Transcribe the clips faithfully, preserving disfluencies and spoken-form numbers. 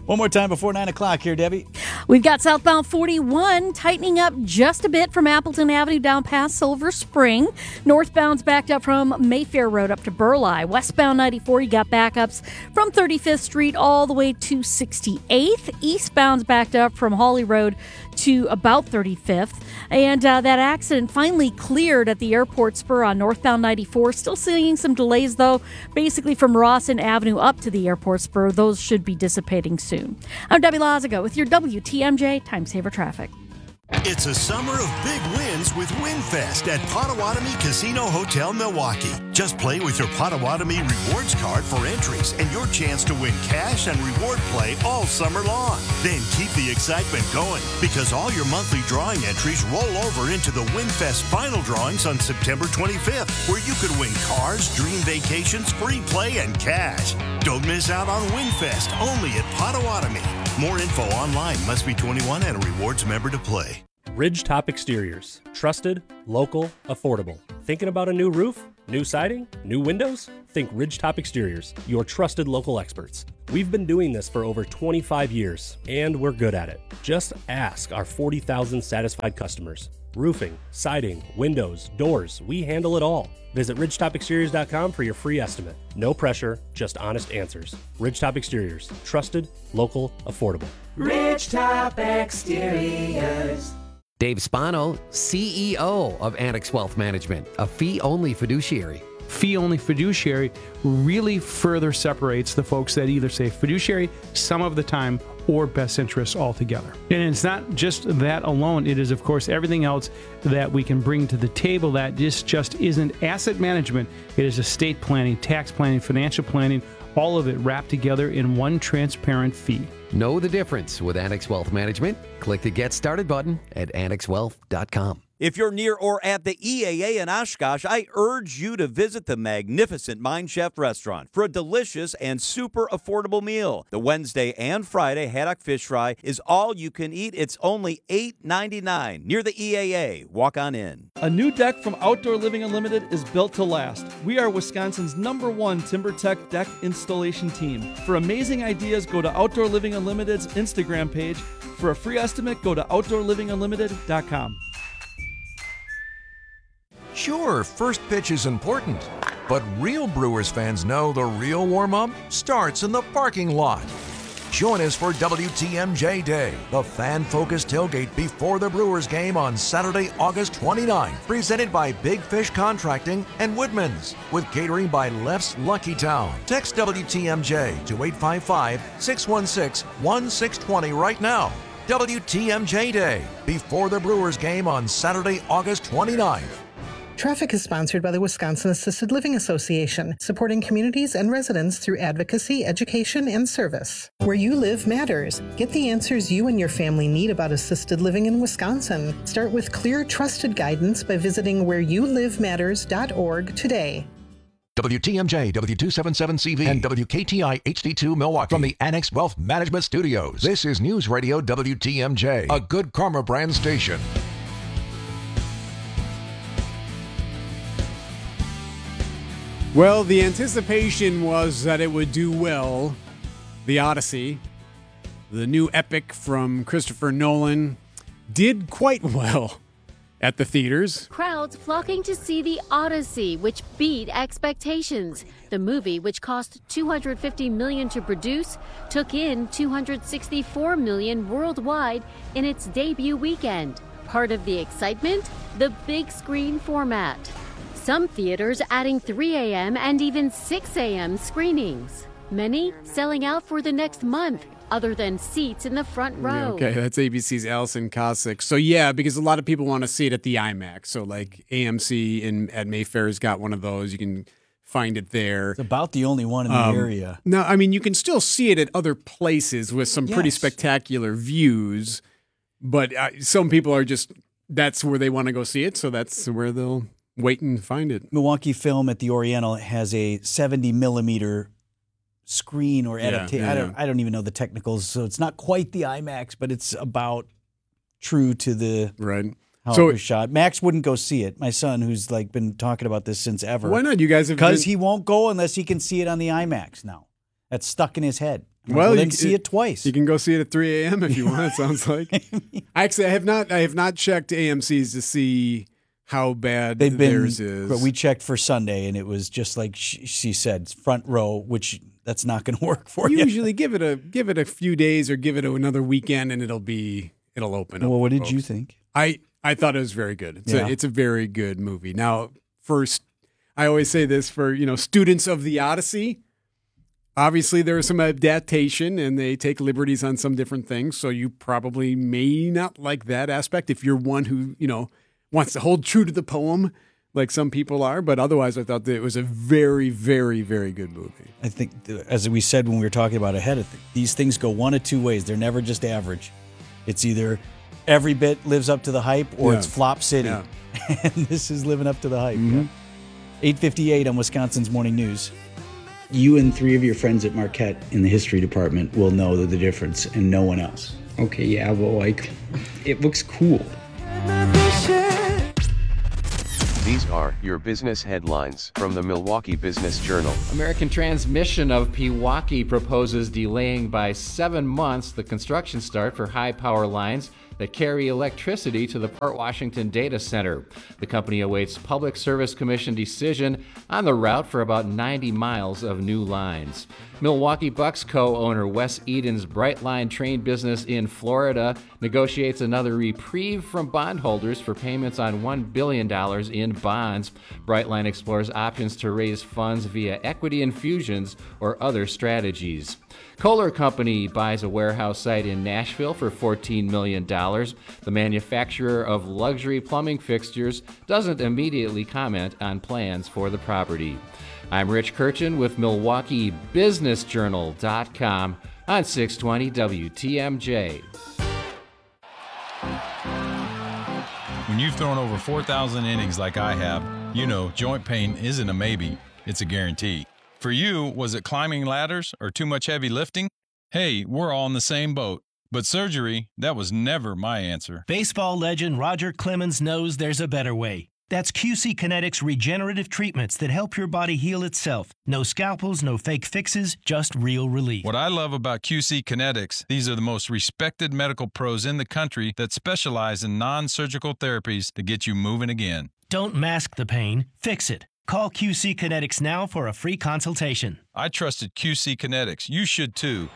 One more time before nine o'clock here, Debbie. We've got southbound forty-one tightening up just a bit from Appleton Avenue down past Silver Spring. Northbound's backed up from Mayfair Road up to Burleigh. Westbound ninety-four, you got backups from thirty-fifth Street all the way to sixty-eighth. Eastbound's backed up from Hawley Road to about thirty-fifth. And uh, that accident finally cleared at the airport spur on northbound ninety-four. Still seeing some delays, though, basically from Rawson Avenue up to the airport spur. Those should be dissipating soon. I'm Debbie Lazago with your W T M J Time Saver Traffic. It's a summer of big wins with WinFest at Potawatomi Casino Hotel, Milwaukee. Just play with your Potawatomi Rewards card for entries and your chance to win cash and reward play all summer long. Then keep the excitement going because all your monthly drawing entries roll over into the WinFest final drawings on September twenty-fifth, where you could win cars, dream vacations, free play, and cash. Don't miss out on WinFest only at Potawatomi. More info online. Must be twenty-one and a rewards member to play. Ridgetop Exteriors. Trusted, local, affordable. Thinking about a new roof? New siding? New windows? Think Ridgetop Exteriors, your trusted local experts. We've been doing this for over twenty-five years, and we're good at it. Just ask our forty thousand satisfied customers. Roofing, siding, windows, doors, we handle it all. Visit ridgetop exteriors dot com for your free estimate. No pressure, just honest answers. Ridgetop Exteriors. Trusted, local, affordable. Ridgetop Exteriors. Dave Spano, C E O of Annex Wealth Management, a fee-only fiduciary. Fee-only fiduciary really further separates the folks that either say fiduciary some of the time or best interests altogether. And it's not just that alone. It is, of course, everything else that we can bring to the table that just, just isn't asset management. It is estate planning, tax planning, financial planning, all of it wrapped together in one transparent fee. Know the difference with Annex Wealth Management? Click the Get Started button at annex wealth dot com. If you're near or at the E A A in Oshkosh, I urge you to visit the magnificent Mind Chef restaurant for a delicious and super affordable meal. The Wednesday and Friday haddock fish fry is all you can eat. It's only eight ninety-nine near the E A A. Walk on in. A new deck from Outdoor Living Unlimited is built to last. We are Wisconsin's number one TimberTech deck installation team. For amazing ideas, go to Outdoor Living Unlimited's Instagram page. For a free estimate, go to outdoor living unlimited dot com. Sure, first pitch is important, but real Brewers fans know the real warm-up starts in the parking lot. Join us for W T M J Day, the fan-focused tailgate before the Brewers game on Saturday, August twenty-ninth, presented by Big Fish Contracting and Woodman's, with catering by Left's Lucky Town. Text W T M J to eight five five, six one six, one six two zero right now. W T M J Day, before the Brewers game on Saturday, August twenty-ninth. Traffic is sponsored by the Wisconsin Assisted Living Association, supporting communities and residents through advocacy, education, and service. Where you live matters. Get the answers you and your family need about assisted living in Wisconsin. Start with clear, trusted guidance by visiting where you live matters dot org today. W T M J, W two seventy-seven C V, and W K T I H D two Milwaukee. From the Annex Wealth Management Studios, this is News Radio W T M J, a Good Karma brand station. Well, the anticipation was that it would do well. The Odyssey, the new epic from Christopher Nolan, did quite well at the theaters. Crowds flocking to see The Odyssey, which beat expectations. The movie, which cost two hundred fifty million dollars to produce, took in two hundred sixty-four million dollars worldwide in its debut weekend. Part of the excitement? The big screen format. Some theaters adding three a.m. and even six a.m. screenings. Many selling out for the next month, other than seats in the front row. Yeah, okay, that's A B C's Allison Cossack. So yeah, because a lot of people want to see it at the IMAX. So like A M C in at Mayfair's got one of those. You can find it there. It's about the only one in the um, area. No, I mean, you can still see it at other places with some Yes. pretty spectacular views. But uh, some people are just, that's where they want to go see it. So that's where they'll wait and find it. Milwaukee Film at the Oriental has a seventy millimeter screen or Yeah, adaptation. yeah, I don't. yeah. I don't even know the technicals, so it's not quite the IMAX, but it's about true to the right. how So- it was shot. Max wouldn't go see it. My son, who's like been talking about this since ever. Why not? You guys have because been- he won't go unless he can see it on the IMAX now. That's stuck in his head. I'm like, Well, well you then c- see it twice. You can go see it at three a.m. if you want. It sounds like. Actually, I have not. I have not checked A M C's to see how bad They've been, theirs is. but we checked for Sunday, and it was just like she, she said, front row, which that's not going to work for you. Usually, give it a give it a few days or give it another weekend, and it'll be it'll open up. Well, what did folks. you think? I I thought it was very good. It's Yeah. a it's a very good movie. Now, first, I always say this for you know students of the Odyssey. Obviously, there is some adaptation, and they take liberties on some different things. So you probably may not like that aspect if you're one who you know wants to hold true to the poem, like some people are. But otherwise, I thought that it was a very, very, very good movie. I think, as we said when we were talking about ahead, of th- these things go one of two ways. They're never just average. It's either every bit lives up to the hype, or Yeah. it's flop city. Yeah. And this is living up to the hype. Yeah. eight fifty-eight on Wisconsin's Morning News. You and three of your friends at Marquette in the history department will know the difference, and no one else. Okay, yeah, but like, it looks cool. These are your business headlines from the Milwaukee Business Journal. American Transmission of Pewaukee proposes delaying by seven months the construction start for high-power lines that carry electricity to the Port Washington data center. The company awaits Public Service Commission decision on the route for about ninety miles of new lines. Milwaukee Bucks co-owner Wes Eden's Brightline train business in Florida negotiates another reprieve from bondholders for payments on one billion dollars in bonds. Brightline explores options to raise funds via equity infusions or other strategies. Kohler Company buys a warehouse site in Nashville for fourteen million dollars. The manufacturer of luxury plumbing fixtures doesn't immediately comment on plans for the property. I'm Rich Kirchen with Milwaukee Business Journal dot com on six twenty W T M J. When you've thrown over four thousand innings like I have, you know joint pain isn't a maybe, it's a guarantee. For you, was it climbing ladders or too much heavy lifting? Hey, we're all in the same boat. But surgery, that was never my answer. Baseball legend Roger Clemens knows there's a better way. That's Q C Kinetics regenerative treatments that help your body heal itself. No scalpels, no fake fixes, just real relief. What I love about Q C Kinetics, these are the most respected medical pros in the country that specialize in non-surgical therapies to get you moving again. Don't mask the pain, fix it. Call Q C Kinetics now for a free consultation. I trusted Q C Kinetics. You should too.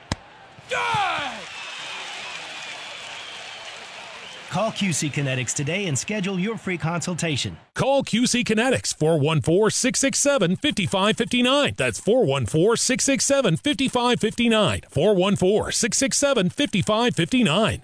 Call Q C Kinetics today and schedule your free consultation. Call Q C Kinetics, four one four, six six seven, five five five nine. That's four one four, six six seven, five five five nine. four one four, six six seven, five five five nine.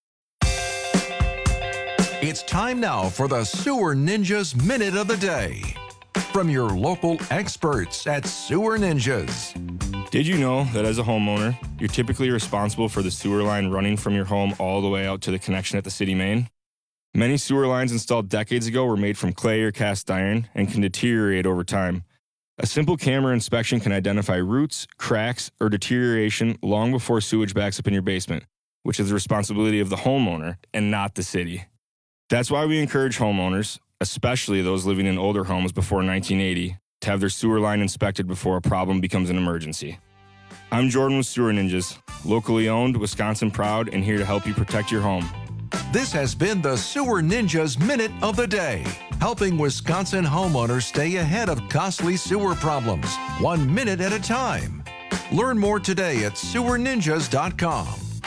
It's time now for the Sewer Ninjas Minute of the Day. From your local experts at Sewer Ninjas. Did you know that as a homeowner, you're typically responsible for the sewer line running from your home all the way out to the connection at the city main? Many sewer lines installed decades ago were made from clay or cast iron and can deteriorate over time. A simple camera inspection can identify roots, cracks, or deterioration long before sewage backs up in your basement, which is the responsibility of the homeowner and not the city. That's why we encourage homeowners, especially those living in older homes before nineteen eighty, to have their sewer line inspected before a problem becomes an emergency. I'm Jordan with Sewer Ninjas, locally owned, Wisconsin proud, and here to help you protect your home. This has been the Sewer Ninjas Minute of the Day, helping Wisconsin homeowners stay ahead of costly sewer problems, one minute at a time. Learn more today at sewer ninjas dot com.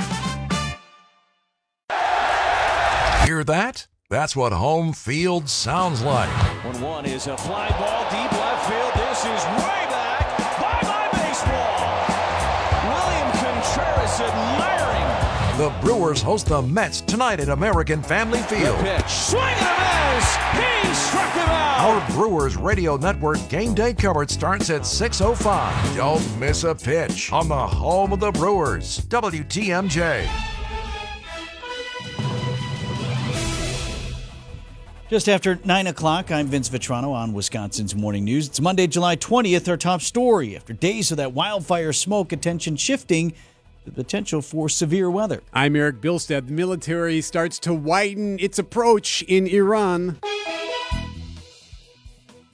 Hear that? That's what home field sounds like. one one is a fly ball deep left field. This is way back. Bye-bye baseball. William Contreras admiring. The Brewers host the Mets tonight at American Family Field. The pitch. Swing and a miss. He struck him out. Our Brewers Radio Network game day coverage starts at six oh five. Don't miss a pitch on the home of the Brewers, W T M J. Just after nine o'clock, I'm Vince Vitrano on Wisconsin's Morning News. It's Monday, July twentieth, our top story. After days of that wildfire smoke, attention shifting to the potential for severe weather. I'm Eric Bilstead. The military starts to widen its approach in Iran.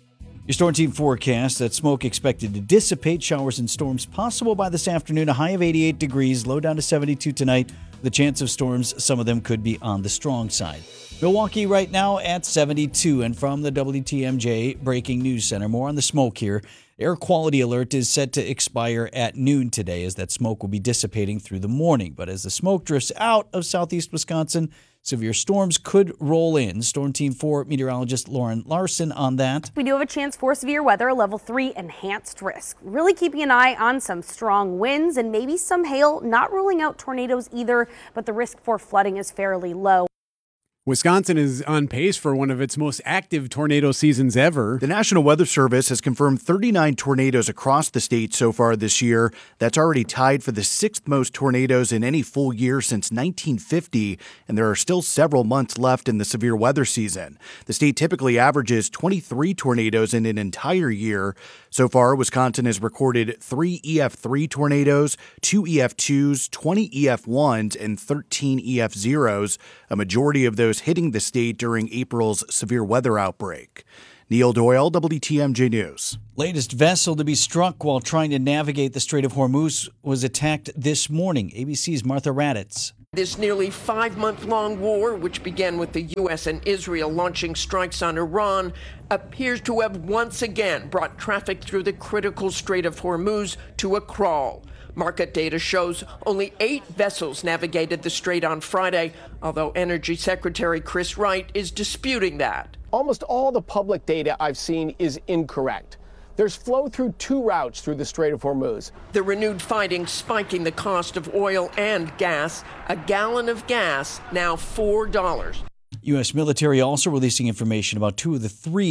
Your Storm Team forecast, that smoke expected to dissipate. Showers and storms possible by this afternoon. A high of eighty-eight degrees, low down to seventy-two tonight. The chance of storms, some of them could be on the strong side. Milwaukee right now at seventy-two. And from the W T M J Breaking News Center, more on the smoke here. Air quality alert is set to expire at noon today, as that smoke will be dissipating through the morning. But as the smoke drifts out of southeast Wisconsin, severe storms could roll in. Storm Team four meteorologist Lauren Larson on that. We do have a chance for severe weather, a level three enhanced risk. Really keeping an eye on some strong winds and maybe some hail. Not ruling out tornadoes either, but the risk for flooding is fairly low. Wisconsin is on pace for one of its most active tornado seasons ever. The National Weather Service has confirmed thirty-nine tornadoes across the state so far this year. That's already tied for the sixth most tornadoes in any full year since nineteen fifty, and there are still several months left in the severe weather season. The state typically averages twenty-three tornadoes in an entire year. So far, Wisconsin has recorded three E F three tornadoes, two E F twos, twenty E F ones, and thirteen E F zeros, a majority of those hitting the state during April's severe weather outbreak. Neil Doyle, W T M J News. Latest vessel to be struck while trying to navigate the Strait of Hormuz was attacked this morning. A B C's Martha Raddatz. This nearly five-month-long war, which began with the U S and Israel launching strikes on Iran, appears to have once again brought traffic through the critical Strait of Hormuz to a crawl. Market data shows only eight vessels navigated the strait on Friday, although Energy Secretary Chris Wright is disputing that. Almost all the public data I've seen is incorrect. There's flow through two routes through the Strait of Hormuz. The renewed fighting spiking the cost of oil and gas. A gallon of gas now four dollars. U S military also releasing information about two of the three